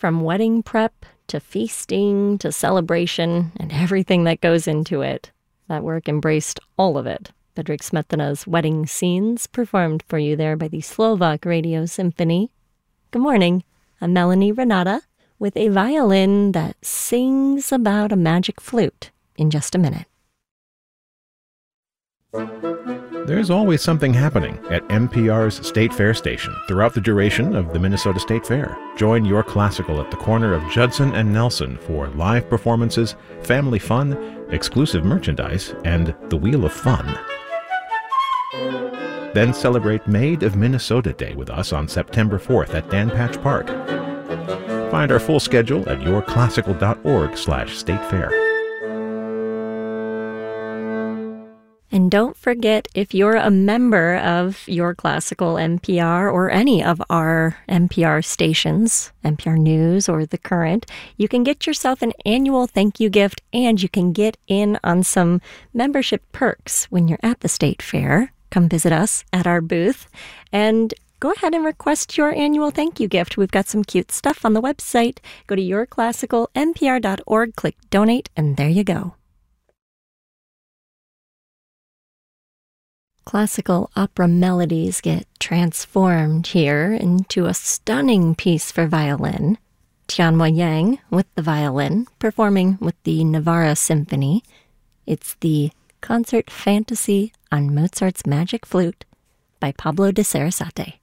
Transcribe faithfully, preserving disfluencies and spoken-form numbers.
From wedding prep to feasting to celebration and everything that goes into it. That work embraced all of it. Bedřich Smetana's wedding scenes performed for you there by the Slovak Radio Symphony. Good morning. I'm Melanie Renata with a violin that sings about a magic flute in just a minute. There's always something happening at N P R's State Fair station throughout the duration of the Minnesota State Fair. Join Your Classical at the corner of Judson and Nelson for live performances, family fun, exclusive merchandise, and the Wheel of Fun. Then celebrate Maid of Minnesota Day with us on September fourth at Dan Patch Park. Find our full schedule at yourclassical.org slash state fair. And don't forget, if you're a member of Your Classical N P R or any of our N P R stations, N P R News or The Current, you can get yourself an annual thank you gift and you can get in on some membership perks when you're at the State Fair. Come visit us at our booth and go ahead and request your annual thank you gift. We've got some cute stuff on the website. Go to your classical N P R dot org, click donate, and there you go. Classical opera melodies get transformed here into a stunning piece for violin. Tianhua Yang with the violin, performing with the Navarra Symphony. It's the Concert Fantasy on Mozart's Magic Flute by Pablo de Sarasate.